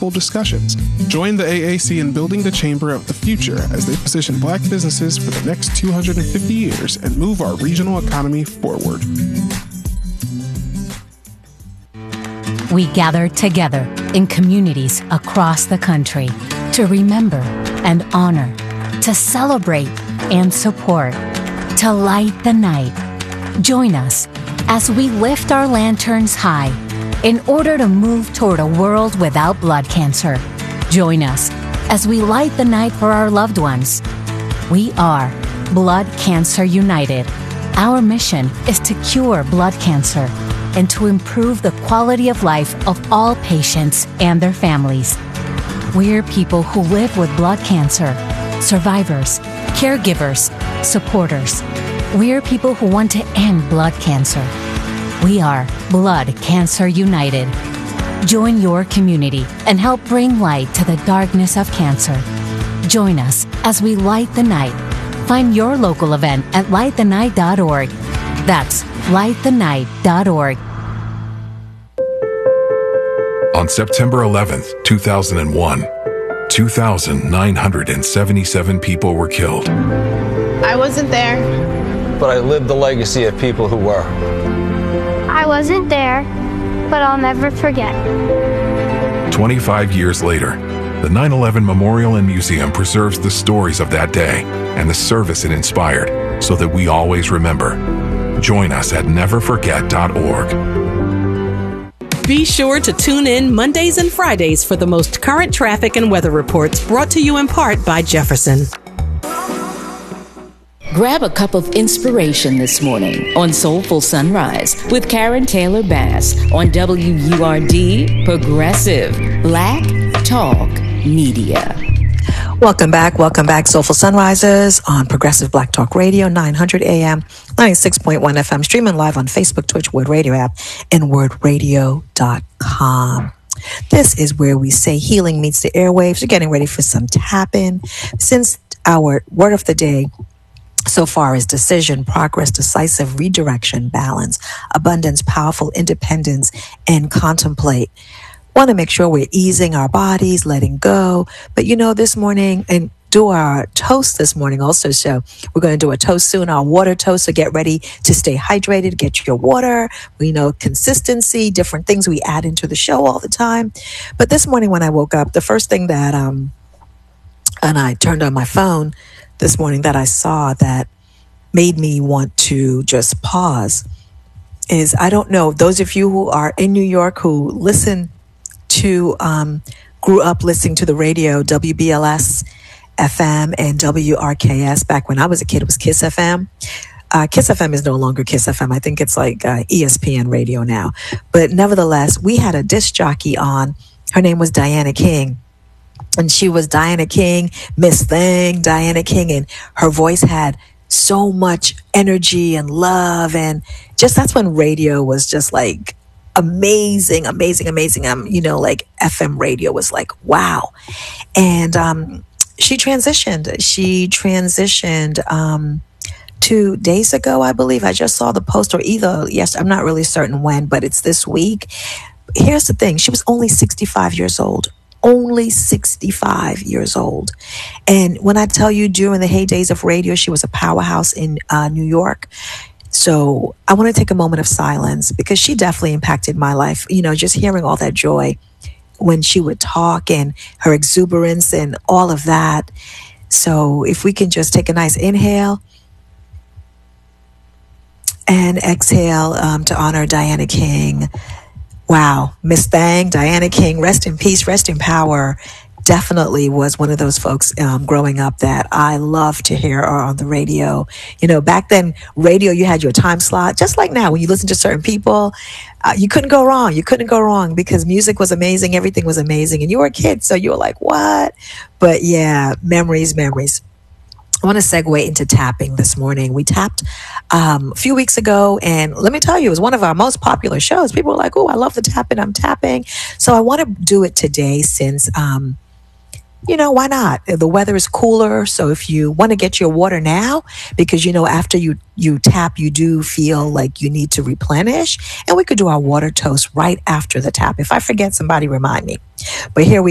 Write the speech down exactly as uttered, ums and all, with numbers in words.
meaningful discussions. Join the A A C in building the chamber of the future as they position Black businesses for the next two hundred fifty years and move our regional economy forward. We gather together in communities across the country to remember and honor, to celebrate and support, to light the night. Join us as we lift our lanterns high in order to move toward a world without blood cancer. Join us as we light the night for our loved ones. We are Blood Cancer United. Our mission is to cure blood cancer and to improve the quality of life of all patients and their families. We're people who live with blood cancer, survivors, caregivers, supporters. We're people who want to end blood cancer. We are Blood Cancer United. Join your community and help bring light to the darkness of cancer. Join us as we light the night. Find your local event at light the night dot org. That's light the night dot org. On September eleventh, two thousand one, two thousand nine hundred seventy-seven people were killed. I wasn't there, but I lived the legacy of people who were. I wasn't there, but I'll never forget. twenty-five years later, the nine eleven Memorial and Museum preserves the stories of that day and the service it inspired so that we always remember. Join us at never forget dot org. Be sure to tune in Mondays and Fridays for the most current traffic and weather reports brought to you in part by Jefferson. Grab a cup of inspiration this morning on Soulful Sunrise with Karen Taylor Bass on W U R D Progressive Black Talk Media. Welcome back. Welcome back. Soulful Sunrises on Progressive Black Talk Radio, nine hundred A M, ninety-six point one F M, streaming live on Facebook, Twitch, Word Radio app, and word radio dot com. This is where we say healing meets the airwaves. We're getting ready for some tapping. Since our word of the day so far is decision, progress, decisive, redirection, balance, abundance, powerful, independence, and contemplate. Want to make sure we're easing our bodies, letting go. But you know, this morning, and do our toast this morning also. So we're going to do a toast soon, our water toast. So get ready to stay hydrated, get your water. We know consistency, different things we add into the show all the time. But this morning when I woke up, the first thing that, um, and I turned on my phone this morning that I saw that made me want to just pause is, I don't know, those of you who are in New York who listen to, um, grew up listening to the radio, W B L S F M and W R K S. Back when I was a kid, it was KISS F M. Uh, KISS F M is no longer KISS F M. I think it's like uh, E S P N radio now. But nevertheless, we had a disc jockey on. Her name was Diana King. And she was Diana King, Miss Thing, Diana King. And her voice had so much energy and love. And just that's when radio was just like amazing, amazing, amazing. Um, you know, like F M radio was like, wow. And um, she transitioned. She transitioned um, two days ago, I believe. I just saw the post, or either, yes, I'm not really certain when, but it's this week. Here's the thing. She was only sixty-five years old. Only sixty-five years old. And when I tell you during the heydays of radio, she was a powerhouse in uh, New York. So I want to take a moment of silence because she definitely impacted my life. You know, just hearing all that joy when she would talk and her exuberance and all of that. So if we can just take a nice inhale and exhale um, to honor Diana King. Wow. Miss Thang, Diana King, rest in peace, rest in power. Definitely was one of those folks um, growing up that I loved to hear on the radio. You know, back then, radio, you had your time slot. Just like now, when you listen to certain people, uh, you couldn't go wrong. You couldn't go wrong because music was amazing. Everything was amazing. And you were a kid, so you were like, what? But yeah, memories, memories. I want to segue into tapping this morning. We tapped um, a few weeks ago, and let me tell you, it was one of our most popular shows. People were like, oh, I love the tapping. I'm tapping. So I want to do it today since... Um, You know, why not? The weather is cooler. So if you want to get your water now, because, you know, after you, you tap, you do feel like you need to replenish. And we could do our water toast right after the tap. If I forget, somebody remind me. But here we